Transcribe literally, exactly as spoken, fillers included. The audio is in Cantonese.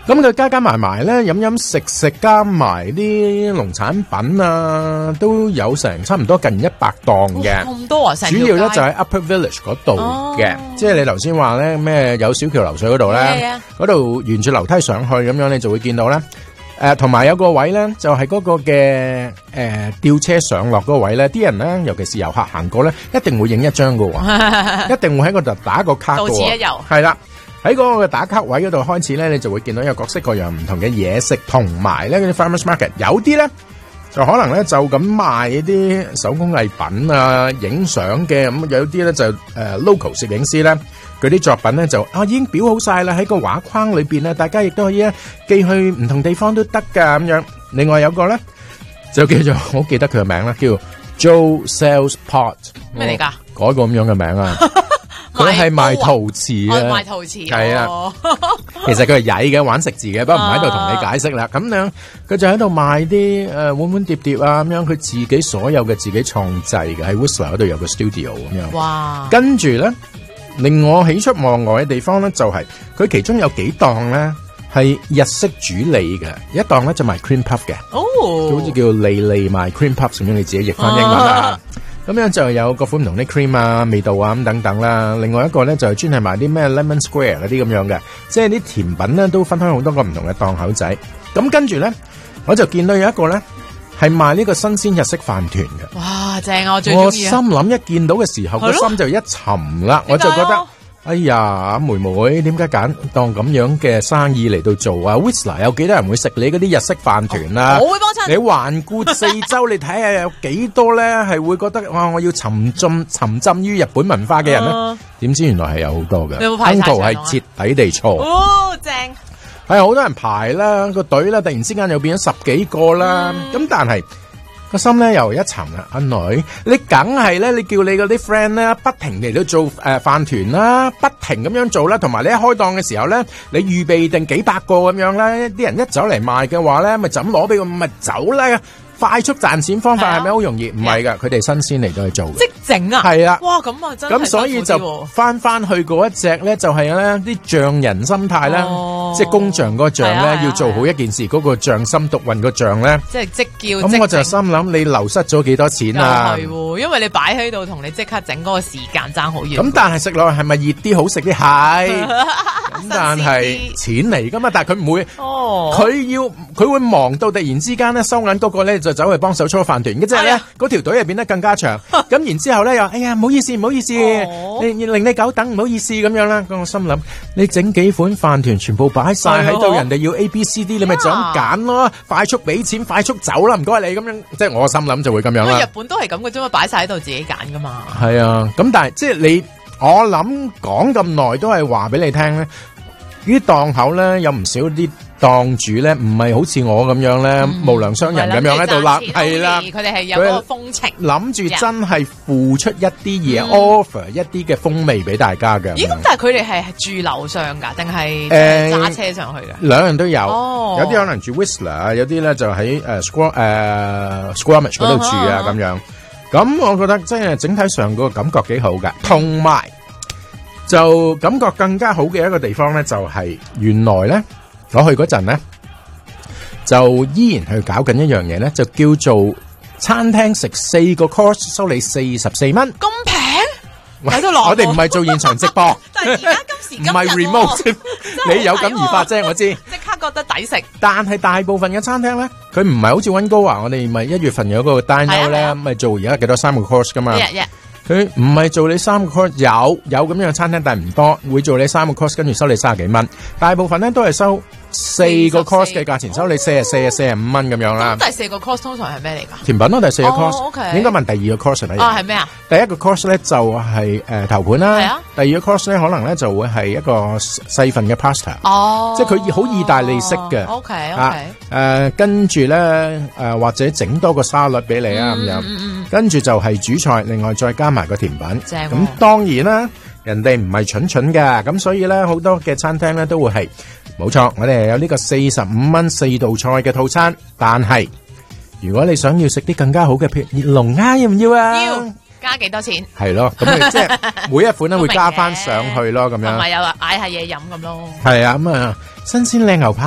咁佢加加埋埋咧，飲飲食食加埋啲農產品啊，都有成差唔多近一百檔嘅。 咁多啊！ 主要咧就喺 Upper Village 嗰度嘅，即係你頭先話咧咩有小橋流水嗰度咧，嗰度沿住樓梯上去咁樣，你就會見到咧。誒，同埋有個位咧，就係嗰個嘅誒吊車上落嗰個位咧，啲人咧，尤其是遊客行過咧，一定會影一張噶喎，一定會喺嗰度打個卡噶喎。 到此一遊。係啦，喺嗰個嘅打卡位嗰度開始咧，你就會見到有各式各樣唔同嘅嘢食，同埋咧嗰啲 farmers market，有啲咧就可能咧就咁賣一啲手工藝品啊，影相嘅咁，有啲咧就誒 local 攝影師咧。佢啲作品咧就啊已經標好晒啦，喺個畫框裏邊咧，大家亦都可以咧寄去唔同地方都得噶咁樣。另外有個咧就叫做，我記得佢嘅名啦，叫 Joe Sells Pot。 咩嚟噶？ 改個咁樣嘅名啊！佢係賣陶瓷啊， 賣陶瓷係啊。其實佢係曳嘅，玩食字嘅，不過唔喺度同你解釋啦。咁樣佢就喺度賣啲誒碗碗碟碟啊咁樣，佢自己所有嘅自己創製嘅，喺 Whistler 嗰度有個 studio 咁樣。 哇！ 跟住咧。令我喜出望外嘅地方咧，就係、是、佢其中有幾檔咧係日式主理嘅，一檔咧就賣 cream puff 嘅， 哦， 好似叫利利賣 cream puff，咁樣你自己譯翻英文啦。咁、啊、樣就有各款唔同啲 cream 啊、味道啊咁等等啦。另外一個咧就係專係賣啲咩 lemon square 嗰啲咁樣嘅，即係啲甜品咧都分開好多個唔同嘅檔口仔。咁跟住咧，我就見到有一個咧。係賣呢個新鮮日式飯團嘅， 哇正啊！我最中意啊！ 我心諗一見到嘅時候，個心就一沉啦，我就覺得，哎呀，妹妹點解揀當咁樣嘅生意嚟到做啊 ？Whistler 有幾多人會食你嗰啲日式飯團啊？ 我會幫襯。你環顧四周，你睇下有幾多咧係會覺得哇！我要沉浸沉浸於日本文化嘅人咧？點知原來係有好多嘅。 你有冇排晒場啊？ 係徹底地錯。 哦，正。 係好多人排啦，個隊啦，突然之間又變咗十幾個啦。咁、嗯、但係個心咧又一層啦，阿女，你梗係咧，你叫你嗰啲 friend 咧，不停嚟到做誒飯團啦，不停咁樣做啦，同埋你一開檔嘅時候咧，你預備定幾百個咁樣咧，啲人一走嚟賣嘅話咧，咪就咁攞俾佢，咪走啦。快速賺錢方法係咪好容易？唔係噶，佢哋新鮮嚟到去做嘅。即整啊！ 係啊！ 哇，咁啊真係咁所以就翻翻去嗰一隻咧，就係咧啲匠人心態啦，即係工匠嗰個匠咧，要做好一件事，嗰個匠心獨運個匠咧， 即係即叫。 咁我就心諗，你流失咗幾多錢啊？ 係喎，因為你擺喺度同你即刻整嗰個時間爭好遠。 咁但係食落係咪熱啲好食啲？係。咁但係錢嚟噶嘛？但係佢唔會，佢要佢會忙到突然之間咧收銀嗰個咧就走去幫手搓飯團，嘅即係咧嗰條隊又變得更加長。咁然之後咧又哎呀唔好意思唔好意思，你令你久等唔好意思咁樣啦。咁我心諗你整幾款飯團全部擺晒喺度，人哋要 A B C D，你咪就咁揀咯，快速俾錢，快速走啦，唔該你咁樣。即係我心諗就會咁樣啦。 日本都係咁嘅啫嘛，擺晒喺度自己揀噶嘛。 係啊，咁但係即係你。我諗講咁耐都係話俾你聽咧，呢啲檔口咧有唔少啲檔主咧，唔係好似我咁樣咧，嗯、無良商人咁樣喺度立，係啦， 佢哋係有嗰個風情， 諗住真係付出一啲嘢、嗯、，offer 一啲嘅風味俾大家嘅。 咦？咁但係佢哋係住樓上噶，定係揸車上去嘅？ 兩樣都有， 哦、 有啲可能住 Whistler， 有啲咧就喺誒 Squam 誒 Squamish 嗰度住啊咁、uh-huh. 樣。咁我覺得即係整體上個感覺幾好嘅，同埋就感覺更加好嘅一個地方咧，就係原來咧我去嗰陣咧，就依然去搞緊一樣嘢咧，就叫做餐廳食四個 course 收你四十四蚊， 咁平喺度落。 我哋唔係做現場直播， 但係而家今時今日唔係 remote， 你有感而發啫，我知。 即刻覺得抵食。 但係大部分嘅餐廳咧，佢唔係好似溫哥華，我哋咪一月份有個 dine out 咧，咪做而家幾多三個 course 噶嘛。 Yeah, yeah. 佢唔係做你三個 course， 有有咁樣嘅餐廳，但係唔多，會做你三個 course， 跟住收你三十幾蚊。大部分咧都係收四個 course 嘅價錢，收你四十四啊四十五蚊咁樣啦。 咁第四個 course 通常係咩嚟噶？甜品咯，第四個 course。 哦 okay. 應該問第二個 course 係乜嘢？ 啊，係咩啊？ 第一個 course 咧就係、是、誒、呃、頭盤啦。 係啊。 第二個 course 咧可能咧就會係一個細份嘅 pasta。 哦。 即係佢好意大利式嘅。 O K O K。 誒，跟住咧誒或者整多個沙律俾你啊咁樣。嗯嗯。跟住就係主菜，另外再加埋個甜品。正。咁當然啦。人哋唔係蠢蠢㗎，咁所以咧好多嘅餐廳咧都會係冇錯，我哋有呢個四十五蚊四道菜嘅套餐，但係如果你想要食啲更加好嘅，譬如龍蝦要唔要啊？ 要，加幾多錢？係咯，咁你即係每一款咧會加翻上去咯，咁樣。同埋有嗌下嘢飲咁咯。 係啊，咁啊新鮮靚牛扒。